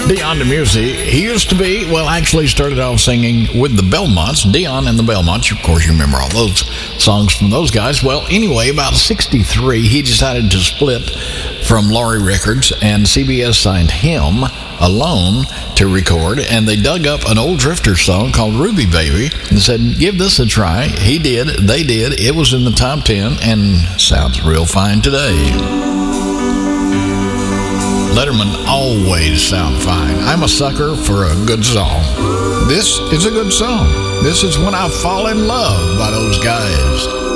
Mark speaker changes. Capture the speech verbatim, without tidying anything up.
Speaker 1: Dion DeMusi, he used to be, well, actually started off singing with the Belmonts, Dion and the Belmonts. Of course, you remember all those songs from those guys. Well, anyway, about sixty-three, he decided to split from Laurie Records, and C B S signed him alone to record, and they dug up an old Drifter song called Ruby Baby and said, give this a try. He did, they did, it was in the top ten and sounds real fine today. Letterman always sound fine. I'm a sucker for a good song. This is a good song. This is When I Fall in Love by those guys.